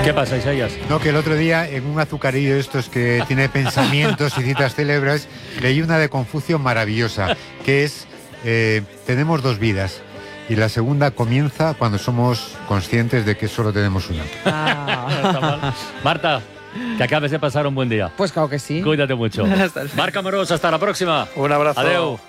¿Qué pasa, Isaías? No, que el otro día en un azucarillo de estos que tiene pensamientos y citas célebres, leí una de Confucio maravillosa, que es, tenemos dos vidas. Y la segunda comienza cuando somos conscientes de que solo tenemos una. Está mal. Marta, que acabes de pasar un buen día. Pues claro que sí. Cuídate mucho. Hasta luego. Marc Amorós, hasta la próxima. Un abrazo. Adeu.